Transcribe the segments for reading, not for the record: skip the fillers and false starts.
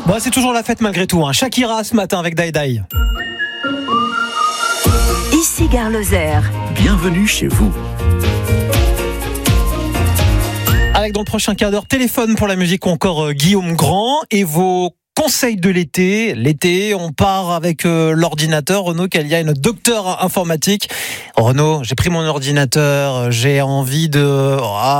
Bon, c'est toujours la fête malgré tout. Shakira ce matin avec Dai Dai. Ici Gare Lozère. Bienvenue chez vous. Avec dans le prochain quart d'heure, téléphone pour la musique ou encore Guillaume Grand et vos conseils de l'été. L'été, on part avec l'ordinateur. Renaud Calia est notre docteur informatique. Renaud, j'ai pris mon ordinateur, j'ai envie de...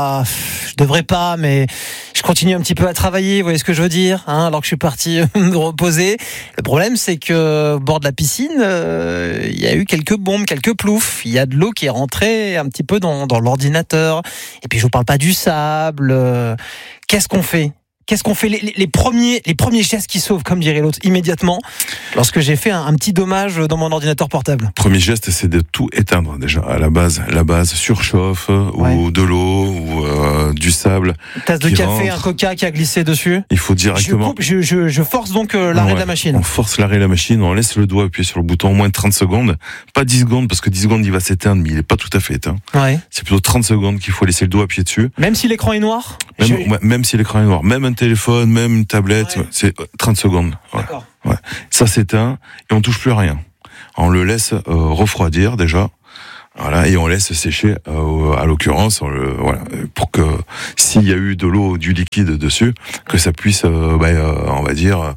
je devrais pas, mais je continue un petit peu à travailler, vous voyez ce que je veux dire, alors que je suis parti me reposer. Le problème, c'est que au bord de la piscine, il y a eu quelques bombes, quelques ploufs. Il y a de l'eau qui est rentrée un petit peu dans l'ordinateur. Et puis, je vous parle pas du sable. Qu'est-ce qu'on fait ? Qu'est-ce qu'on fait les premiers gestes qui sauvent, comme dirait l'autre, immédiatement, lorsque j'ai fait un petit dommage dans mon ordinateur portable. Premier geste, c'est de tout éteindre déjà. À la base surchauffe, ou de l'eau, ou du sable. Une tasse de café, un coca qui a glissé dessus. Il faut directement... Je force donc l'arrêt de la machine. On force l'arrêt de la machine, on laisse le doigt appuyer sur le bouton au moins 30 secondes. Pas 10 secondes, parce que 10 secondes, il va s'éteindre, mais il est pas tout à fait éteint. Ouais. C'est plutôt 30 secondes qu'il faut laisser le doigt appuyer dessus. Même si l'écran est noir? Même si l'écran est noir. Même un téléphone, même une tablette, c'est 30 secondes. D'accord. Ouais. Ça s'éteint et on touche plus à rien. On le laisse refroidir déjà. Voilà, et on laisse sécher, à l'occurrence, pour que s'il y a eu de l'eau ou du liquide dessus, que ça puisse, on va dire,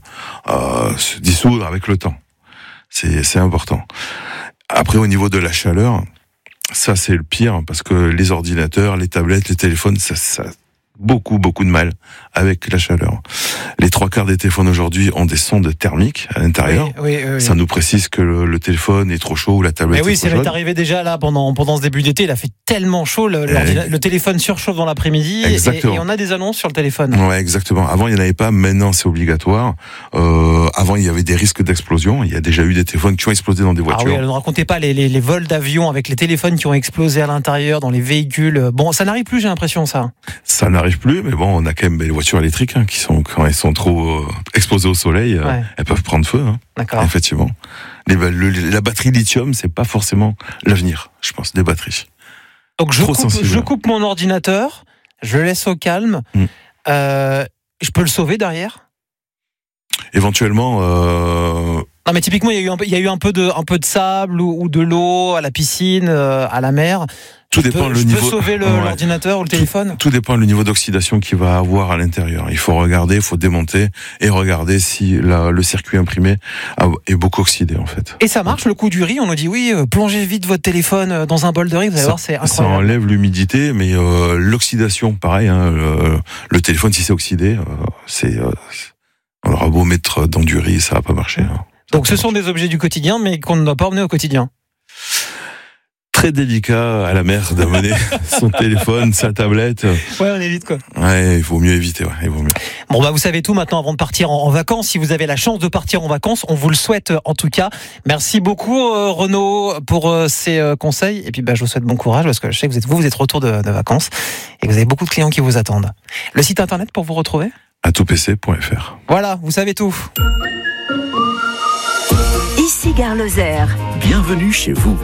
se dissoudre avec le temps. C'est important. Après, au niveau de la chaleur, ça c'est le pire, parce que les ordinateurs, les tablettes, les téléphones, ça beaucoup de mal avec la chaleur. Les 3/4 des téléphones aujourd'hui ont des sondes thermiques à l'intérieur. Oui. Ça nous précise que le téléphone est trop chaud ou la tablette est trop chaude. Oui, ça m'est arrivé déjà là pendant ce début d'été. Il a fait tellement chaud, le téléphone surchauffe dans l'après-midi et on a des annonces sur le téléphone. Ouais, exactement. Avant, il n'y en avait pas. Maintenant, c'est obligatoire. Avant, il y avait des risques d'explosion. Il y a déjà eu des téléphones qui ont explosé dans des voitures. Ah oui, ne racontez pas les vols d'avion avec les téléphones qui ont explosé à l'intérieur dans les véhicules. Bon, ça n'arrive plus, j'ai l'impression, ça. Ça n'arrive plus, mais bon, on a quand même les voitures électriques qui sont, quand elles sont trop exposées au soleil, elles peuvent prendre feu. D'accord. Effectivement. La batterie lithium, c'est pas forcément l'avenir, je pense, des batteries. Donc je coupe mon ordinateur, je le laisse au calme. Je peux le sauver derrière ? Éventuellement. Non, mais typiquement, il y a eu un peu de sable ou de l'eau à la piscine, à la mer. Tout dépend le niveau. Je peux sauver l'ordinateur ou le téléphone ? Tout dépend le niveau d'oxydation qu'il va avoir à l'intérieur. Il faut regarder, il faut démonter et regarder si le circuit imprimé est beaucoup oxydé, en fait. Et ça marche, le coup du riz. On nous dit oui, plongez vite votre téléphone dans un bol de riz. Vous allez voir, c'est incroyable. Ça enlève l'humidité, mais l'oxydation, pareil. Le téléphone, si c'est oxydé, on aura beau mettre dans du riz, ça va pas marcher. Donc ce sont des objets du quotidien, mais qu'on ne doit pas emmener au quotidien. Très délicat à la mer d'amener son téléphone, sa tablette. Ouais, on évite quoi. Ouais, il vaut mieux éviter. Il vaut mieux. Bon, vous savez tout maintenant avant de partir en vacances. Si vous avez la chance de partir en vacances, on vous le souhaite en tout cas. Merci beaucoup Renaud pour ces conseils. Et puis je vous souhaite bon courage parce que je sais que vous êtes retour de vacances et que vous avez beaucoup de clients qui vous attendent. Le site internet pour vous retrouver ? atoupc.fr. Voilà, vous savez tout. Ici Gare Lozère. Bienvenue chez vous.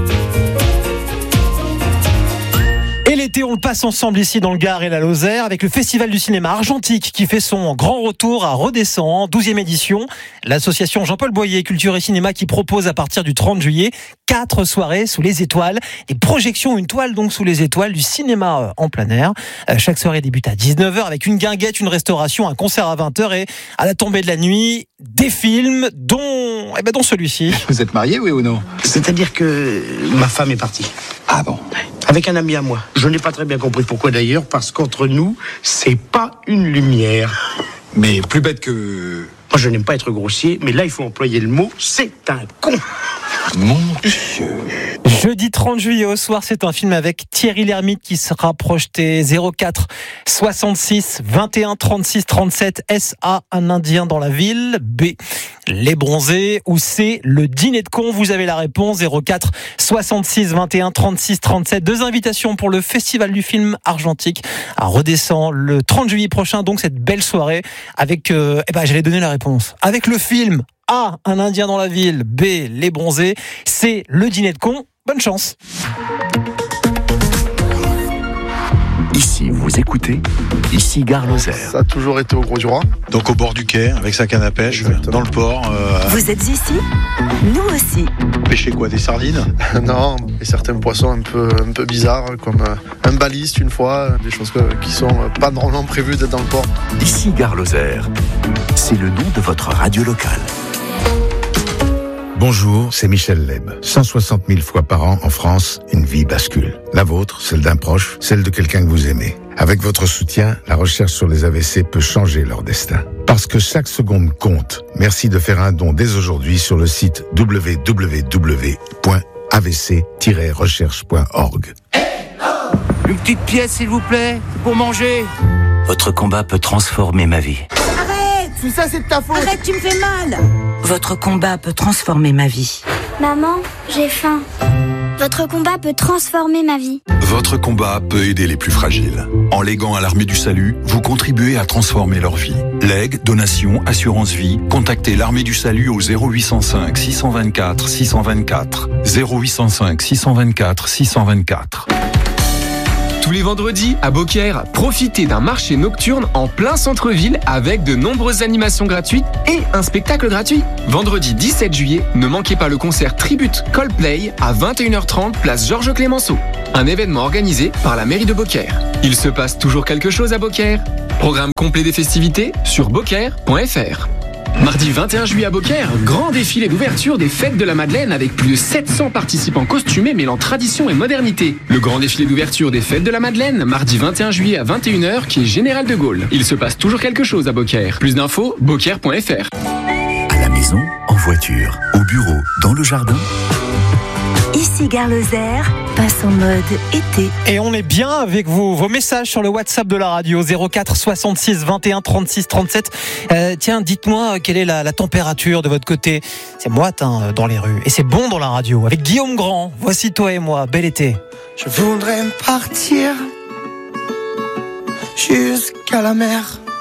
Et l'été, on le passe ensemble ici dans le Gard et la Lozère avec le Festival du cinéma Argentique qui fait son grand retour à Redescend, 12e édition. L'association Jean-Paul Boyer Culture et Cinéma qui propose à partir du 30 juillet 4 soirées sous les étoiles, des projections, une toile donc sous les étoiles, du cinéma en plein air. Chaque soirée débute à 19h avec une guinguette, une restauration, un concert à 20h et à la tombée de la nuit, des films dont celui-ci. Vous êtes marié, oui ou non ? C'est-à-dire que ma femme est partie. Ah bon ? Avec un ami à moi. Je n'ai pas très bien compris pourquoi d'ailleurs, parce qu'entre nous, c'est pas une lumière. Mais plus bête que... Moi, je n'aime pas être grossier, mais là, il faut employer le mot, c'est un con. Mon Dieu. Jeudi 30 juillet au soir, c'est un film avec Thierry Lhermitte qui sera projeté 04 66 21 36 37. S.A. Un Indien dans la ville. B. Les Bronzés. Ou C. Le dîner de cons. Vous avez la réponse. 04 66 21 36 37. 2 invitations pour le Festival du film Argentique à Redescend le 30 juillet prochain. Donc cette belle soirée avec, j'allais donner la réponse. Avec le film A. Un Indien dans la ville. B. Les Bronzés. C. Le dîner de cons. Bonne chance. Ici, vous écoutez Ici Gare Lozère. Ça a toujours été au Gros du Roi. Donc au bord du quai, avec sa canne à pêche, Exactement. dans le port. Vous êtes ici? Nous aussi. Pêcher quoi, des sardines? Non, et certains poissons un peu bizarres, comme un baliste une fois, des choses qui sont pas normalement prévues d'être dans le port. Ici Gare Lozère. C'est le nom de votre radio locale. Bonjour, c'est Michel Leb. 160 000 fois par an en France, une vie bascule. La vôtre, celle d'un proche, celle de quelqu'un que vous aimez. Avec votre soutien, la recherche sur les AVC peut changer leur destin. Parce que chaque seconde compte. Merci de faire un don dès aujourd'hui sur le site www.avc-recherche.org. Une petite pièce, s'il vous plaît, pour manger. Votre combat peut transformer ma vie. Tout ça, c'est de ta faute. Arrête, tu me fais mal. Votre combat peut transformer ma vie. Maman, j'ai faim. Votre combat peut transformer ma vie. Votre combat peut aider les plus fragiles. En léguant à l'Armée du Salut, vous contribuez à transformer leur vie. Legs, donations, assurance vie, contactez l'Armée du Salut au 0805 624 624. 0805 624 624. Tous les vendredis, à Beaucaire, profitez d'un marché nocturne en plein centre-ville avec de nombreuses animations gratuites et un spectacle gratuit. Vendredi 17 juillet, ne manquez pas le concert Tribute Coldplay à 21h30, place Georges Clémenceau. Un événement organisé par la mairie de Beaucaire. Il se passe toujours quelque chose à Beaucaire. Programme complet des festivités sur beaucaire.fr. Mardi 21 juillet à Beaucaire, grand défilé d'ouverture des Fêtes de la Madeleine avec plus de 700 participants costumés mêlant tradition et modernité. Le grand défilé d'ouverture des Fêtes de la Madeleine, mardi 21 juillet à 21h, qui est Général de Gaulle. Il se passe toujours quelque chose à Beaucaire. Plus d'infos, beaucaire.fr. À la maison, en voiture, au bureau, dans le jardin. Ici Gare Lozère passe en mode été. Et on est bien avec vos messages sur le WhatsApp de la radio 04 66 21 36 37. Tiens, dites-moi quelle est la température de votre côté. C'est moite dans les rues et c'est bon dans la radio. Avec Guillaume Grand, voici Toi et moi, bel été. Je voudrais partir jusqu'à la mer.